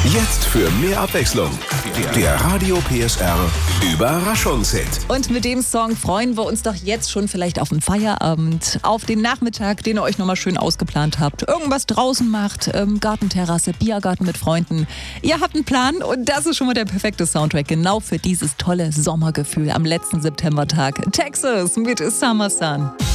Jetzt für mehr Abwechslung. Der Radio PSR Überraschungshit. Und mit dem Song freuen wir uns doch jetzt schon vielleicht auf den Feierabend, auf den Nachmittag, den ihr euch nochmal schön ausgeplant habt. Irgendwas draußen macht, Gartenterrasse, Biergarten mit Freunden. Ihr habt einen Plan und das ist schon mal der perfekte Soundtrack genau für dieses tolle Sommergefühl am letzten Septembertag. Texas mit Summer Sun.